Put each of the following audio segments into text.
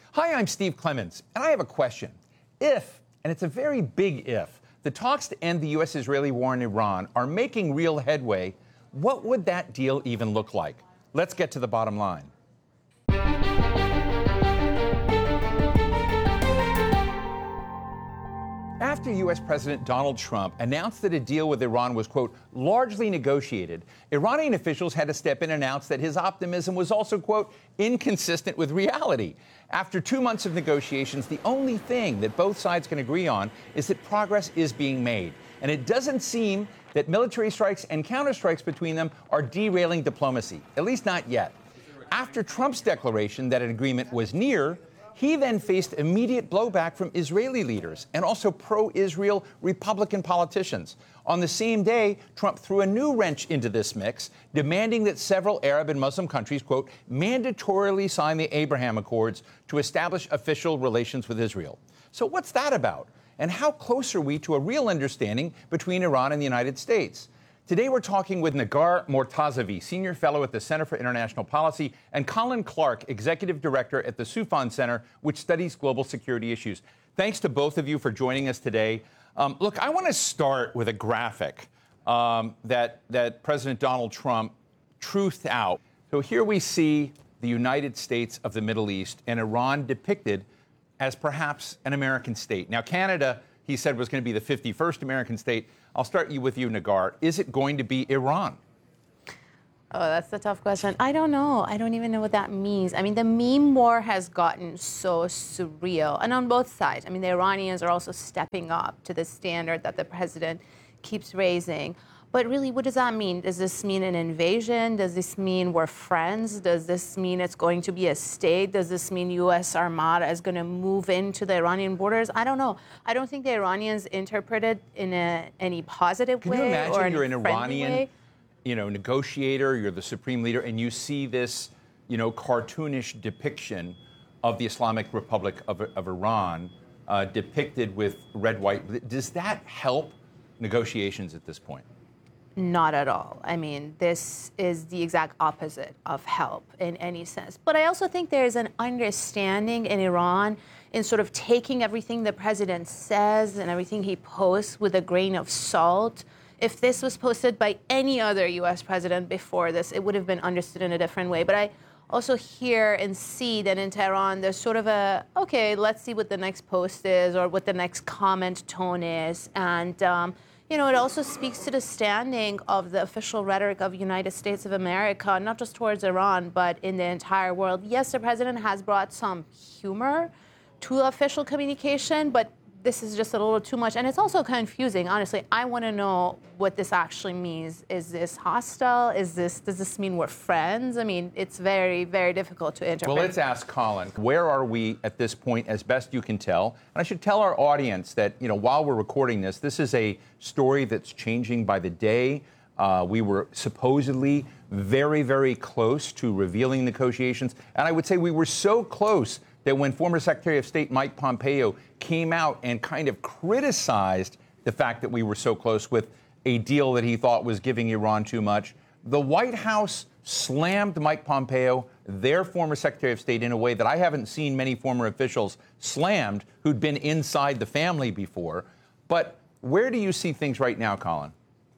Hi, I'm Steve Clemons, and I have a question. If, and it's a very big if, the talks to end the U.S.-Israeli war in Iran are making real headway, what would that deal even look like? Let's get to the bottom line. After U.S. President Donald Trump announced that a deal with Iran was, quote, largely negotiated, Iranian officials had to step in and announce that his optimism was also, quote, inconsistent with reality. After 2 months of negotiations, the only thing that both sides can agree on is that progress is being made. And it doesn't seem that military strikes and counterstrikes between them are derailing diplomacy, at least not yet. After Trump's declaration that an agreement was near, he then faced immediate blowback from Israeli leaders and also pro-Israel Republican politicians. On the same day, Trump threw a new wrench into this mix, demanding that several Arab and Muslim countries, quote, mandatorily sign the Abraham Accords to establish official relations with Israel. So what's that about? And how close are we to a real understanding between Iran and the United States? Today, we're talking with Negar Mortazavi, Senior Fellow at the Center for International Policy, and Colin Clark, Executive Director at the Soufan Center, which studies global security issues. Thanks to both of you for joining us today. Look, I want to start with a graphic that President Donald Trump truthed out. So here we see the United States of the Middle East and Iran depicted as perhaps an American state. Now, Canada, he said, was going to be the 51st American state. I'll start with you, Negar. Is it going to be Iran? Oh, that's a tough question. I don't know. I don't even know what that means. I mean, the meme war has gotten so surreal. And on both sides. I mean, the Iranians are also stepping up to the standard that the president keeps raising. But really, what does that mean? Does this mean an invasion? Does this mean we're friends? Does this mean it's going to be a state? Does this mean U.S. Armada is going to move into the Iranian borders? I don't know. I don't think the Iranians interpret it in any positive way. Can you imagine or you're an Iranian, way. Negotiator, you're the supreme leader, and you see this, cartoonish depiction of the Islamic Republic of Iran depicted with red, white. Does that help negotiations at this point? Not at all. I mean, this is the exact opposite of help in any sense. But I also think there's an understanding in Iran in sort of taking everything the president says and everything he posts with a grain of salt. If this was posted by any other U.S. president before this, it would have been understood in a different way. But I also hear and see that in Tehran, there's sort of okay, let's see what the next post is or what the next comment tone is. And, it also speaks to the standing of the official rhetoric of the United States of America, not just towards Iran, but in the entire world. Yes, the president has brought some humor to official communication, but this is just a little too much. And it's also confusing, honestly. I want to know what this actually means. Is this hostile? Does this mean we're friends? I mean, it's very, very difficult to interpret. Well, let's ask Colin, where are we at this point, as best you can tell? And I should tell our audience that, while we're recording this is a story that's changing by the day. We were supposedly very, very close to revealing negotiations. And I would say we were so close that when former Secretary of State Mike Pompeo came out and kind of criticized the fact that we were so close with a deal that he thought was giving Iran too much, the White House slammed Mike Pompeo, their former Secretary of State, in a way that I haven't seen many former officials slammed who'd been inside the family before. But where do you see things right now, Colin?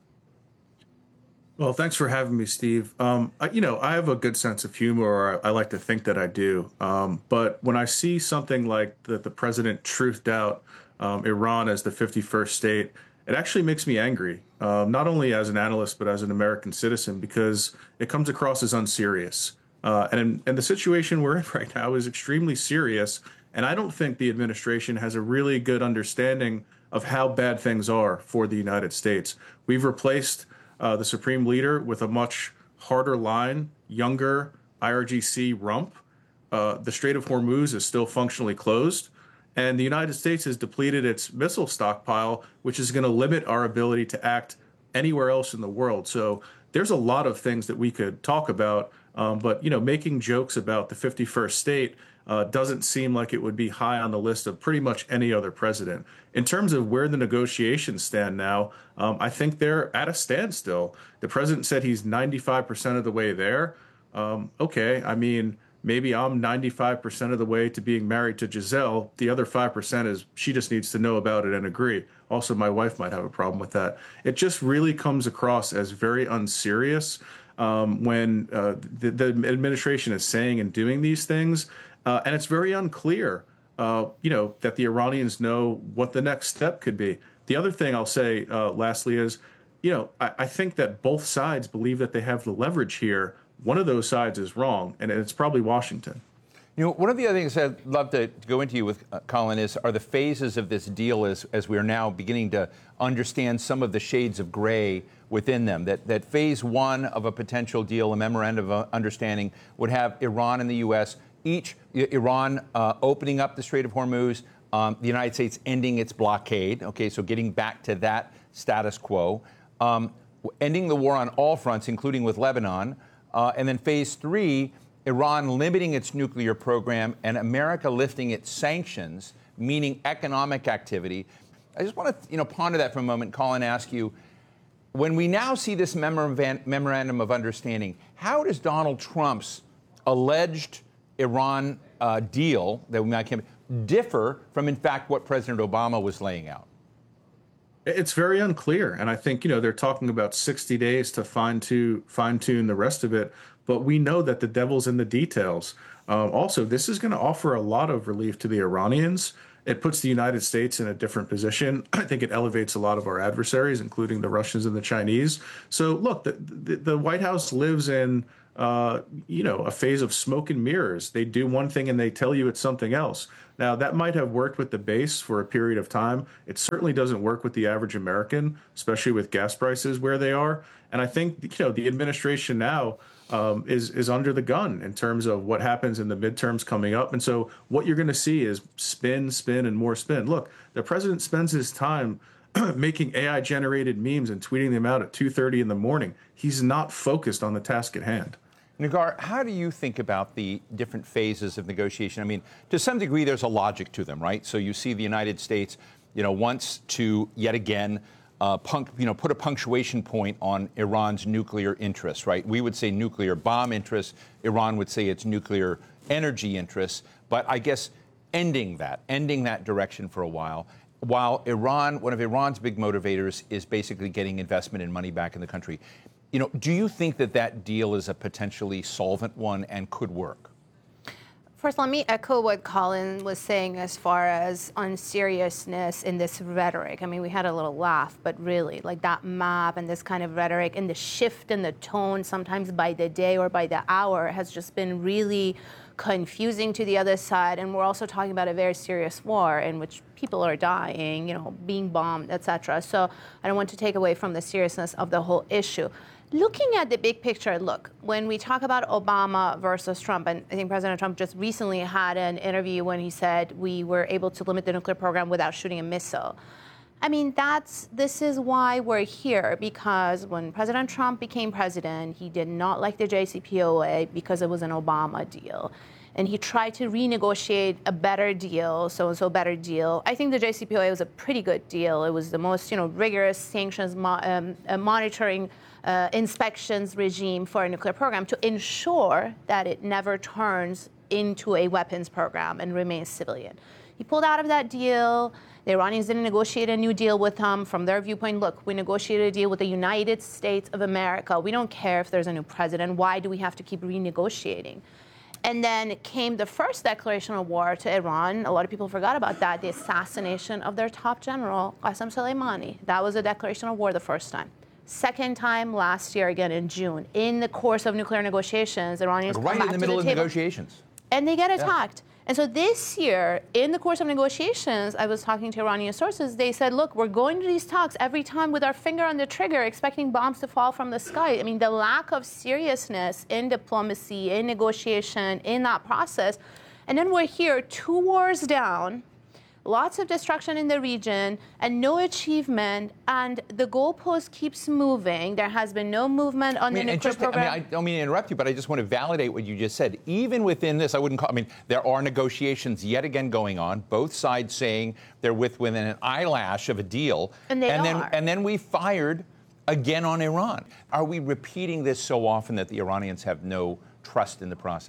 Well, thanks for having me, Steve. I have a good sense of humor, or I like to think that I do. But when I see something like that the president truthed out Iran as the 51st state, it actually makes me angry, not only as an analyst, but as an American citizen, because it comes across as unserious. And the situation we're in right now is extremely serious. And I don't think the administration has a really good understanding of how bad things are for the United States. We've replaced the supreme leader with a much harder line, younger IRGC rump. The Strait of Hormuz is still functionally closed. And the United States has depleted its missile stockpile, which is going to limit our ability to act anywhere else in the world. So there's a lot of things that we could talk about. But making jokes about the 51st state doesn't seem like it would be high on the list of pretty much any other president. In terms of where the negotiations stand now, I think they're at a standstill. The president said he's 95% of the way there. Okay, I mean, maybe I'm 95% of the way to being married to Giselle. The other 5% is she just needs to know about it and agree. Also, my wife might have a problem with that. It just really comes across as very unserious when the administration is saying and doing these things. And it's very unclear, that the Iranians know what the next step could be. The other thing I'll say, lastly, is, I think that both sides believe that they have the leverage here. One of those sides is wrong, and it's probably Washington. One of the other things I'd love to go into you with, Colin, are the phases of this deal as we are now beginning to understand some of the shades of gray within them. That phase one of a potential deal, a memorandum of understanding, would have Iran and the U.S., Iran opening up the Strait of Hormuz, the United States ending its blockade, so getting back to that status quo, ending the war on all fronts, including with Lebanon, and then phase three, Iran limiting its nuclear program and America lifting its sanctions, meaning economic activity. I just want to ponder that for a moment, Colin, ask you, when we now see this memorandum of understanding, how does Donald Trump's alleged Iran deal that we might differ from, in fact, what President Obama was laying out? It's very unclear, and I think they're talking about 60 days to fine tune the rest of it. But we know that the devil's in the details. Also, this is going to offer a lot of relief to the Iranians. It puts the United States in a different position. I think it elevates a lot of our adversaries, including the Russians and the Chinese. So, look, the White House lives in a phase of smoke and mirrors. They do one thing and they tell you it's something else. Now, that might have worked with the base for a period of time. It certainly doesn't work with the average American, especially with gas prices where they are. And I think, the administration now is under the gun in terms of what happens in the midterms coming up. And so what you're going to see is spin, and more spin. Look, the president spends his time making AI-generated memes and tweeting them out at 2:30 in the morning. He's not focused on the task at hand. Nagar, how do you think about the different phases of negotiation? I mean, to some degree, there's a logic to them, right? So you see the United States, wants to yet again put a punctuation point on Iran's nuclear interests, right? We would say nuclear bomb interests. Iran would say its nuclear energy interests. But I guess ending that direction for a while Iran, one of Iran's big motivators is basically getting investment and money back in the country. Do you think that deal is a potentially solvent one and could work? First, let me echo what Colin was saying as far as unseriousness in this rhetoric. I mean, we had a little laugh, but really, like that map and this kind of rhetoric and the shift in the tone, sometimes by the day or by the hour, has just been really confusing to the other side. And we're also talking about a very serious war in which people are dying, being bombed, etc. So I don't want to take away from the seriousness of the whole issue. Looking at the big picture, look, when we talk about Obama versus Trump, and I think President Trump just recently had an interview when he said we were able to limit the nuclear program without shooting a missile. I mean, this is why we're here, because when President Trump became president, he did not like the JCPOA because it was an Obama deal. And he tried to renegotiate a better deal, so-and-so better deal. I think the JCPOA was a pretty good deal. It was the most, rigorous sanctions monitoring inspections regime for a nuclear program to ensure that it never turns into a weapons program and remains civilian. He pulled out of that deal. The Iranians didn't negotiate a new deal with him. From their viewpoint, look, we negotiated a deal with the United States of America. We don't care if there's a new president. Why do we have to keep renegotiating? And then came the first declaration of war to Iran. A lot of people forgot about that, the assassination of their top general, Qasem Soleimani. That was a declaration of war the first time. Second time last year, again in June. In the course of nuclear negotiations, Iranians come back to the table. Right in the middle of negotiations. And they get attacked. Yeah. And so this year, in the course of negotiations, I was talking to Iranian sources, they said, look, we're going to these talks every time with our finger on the trigger, expecting bombs to fall from the sky. I mean, the lack of seriousness in diplomacy, in negotiation, in that process. And then we're here 2 wars down, lots of destruction in the region, and no achievement, and the goalpost keeps moving. There has been no movement on the nuclear program. I don't mean to interrupt you, but I just want to validate what you just said. Even within this, there are negotiations yet again going on, both sides saying they're within an eyelash of a deal. And then we fired again on Iran. Are we repeating this so often that the Iranians have no trust in the process?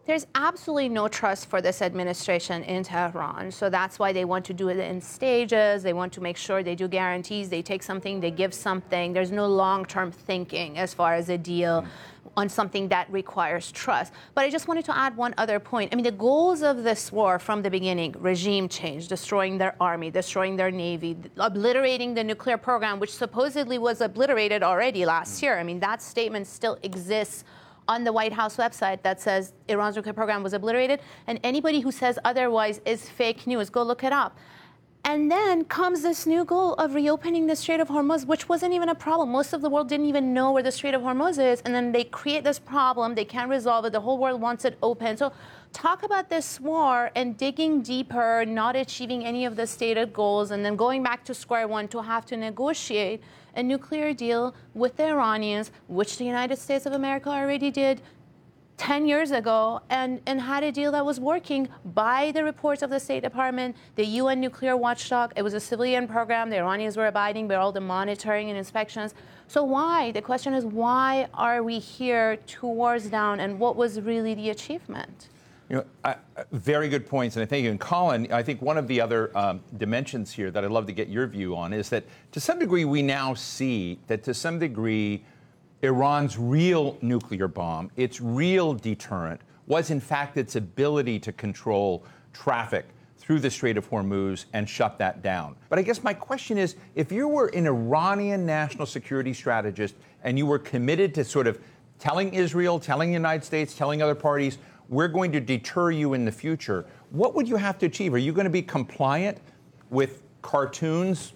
There's absolutely no trust for this administration in Tehran. So that's why they want to do it in stages. They want to make sure they do guarantees. They take something, they give something. There's no long-term thinking as far as a deal on something that requires trust. But I just wanted to add one other point. I mean, the goals of this war from the beginning, regime change, destroying their army, destroying their navy, obliterating the nuclear program, which supposedly was obliterated already last year. I mean, that statement still exists on the White House website that says Iran's nuclear program was obliterated, and anybody who says otherwise is fake news. Go look it up. And then comes this new goal of reopening the Strait of Hormuz, which wasn't even a problem. Most of the world didn't even know where the Strait of Hormuz is, and then they create this problem. They can't resolve it. The whole world wants it open. So talk about this war and digging deeper, not achieving any of the stated goals, and then going back to square one to have to negotiate a nuclear deal with the Iranians, which the United States of America already did 10 years ago and had a deal that was working by the reports of the State Department, the UN nuclear watchdog. It was a civilian program. The Iranians were abiding by all the monitoring and inspections. So why? The question is, why are we here 2 wars down, and what was really the achievement? You know, very good points, and I think, and Colin, I think one of the other dimensions here that I'd love to get your view on is that to some degree we now see that to some degree Iran's real nuclear bomb, its real deterrent, was in fact its ability to control traffic through the Strait of Hormuz and shut that down. But I guess my question is, if you were an Iranian national security strategist and you were committed to sort of telling Israel, telling the United States, telling other parties, we're going to deter you in the future, what would you have to achieve? Are you going to be compliant with cartoons